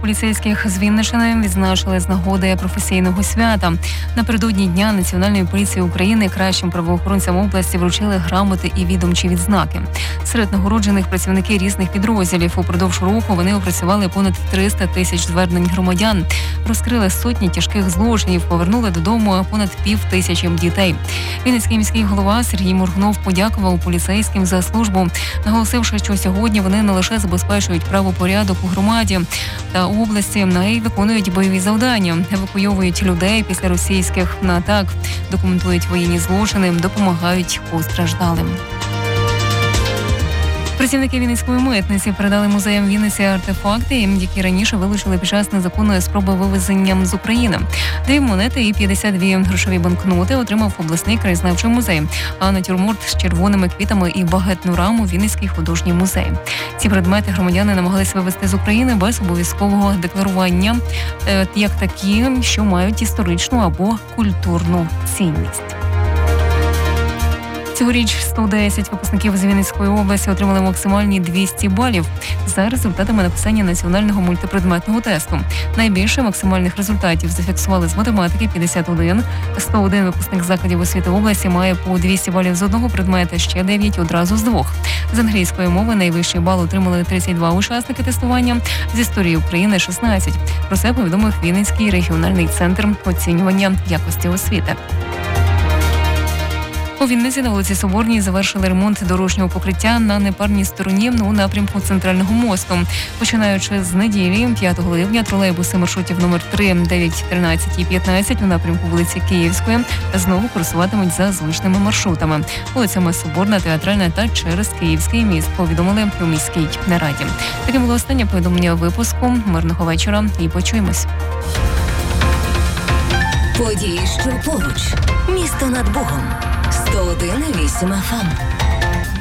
поліцейських з Вінниччини відзначили з нагоди професійного свята. Напередодні Дня Національної поліції України кращим правоохоронцям області вручили грамоти і відомчі відзнаки. Серед нагороджених працівники різних підрозділів. Упродовж року вони опрацювали понад 300 тисяч звернень громадян, розкрили сотні тяжких злочинів, повернули додому понад 5000 дітей. Вінницький міський голова Сергій Моргунов подякував поліцейським за службу, наголосивши, що сьогодні вони не лише забезпечують правопорядок у громаді та області, а й виконують бойові завдання, евакуйовують людей після російських атак, документують воєнні злочини, допомагають постраждалим. Працівники Вінницької митниці передали музеям Вінниці артефакти, які раніше вилучили під час незаконної спроби вивезення з України. 2 монети і 52 грошові банкноти отримав обласний краєзнавчий музей, а натюрморт з червоними квітами і багетну раму – Вінницький художній музей. Ці предмети громадяни намагалися вивезти з України без обов'язкового декларування, як такі, що мають історичну або культурну цінність. Цьогоріч 110 випускників з Вінницької області отримали максимальні 200 балів за результатами написання національного мультипредметного тесту. Найбільше максимальних результатів зафіксували з математики – 51. 101 випускник закладів освіти області має по 200 балів з одного предмета, ще 9 одразу з 2. З англійської мови найвищий бал отримали 32 учасники тестування, з історії України – 16. Про це повідомив Вінницький регіональний центр оцінювання якості освіти. У Вінниці на вулиці Соборній завершили ремонт дорожнього покриття на непарній стороні у напрямку Центрального мосту. Починаючи з неділі, 5 липня, тролейбуси маршрутів номер 3, 9, 13 і 15 у напрямку вулиці Київської знову курсуватимуть за звичними маршрутами. Вулицями Соборна, Театральна та через Київський міст, повідомили у міській нараді. Таким було останнє повідомлення випуску. Мирного вечора і почуємось. Події, що поруч. Місто над Богом. 101,8 FM.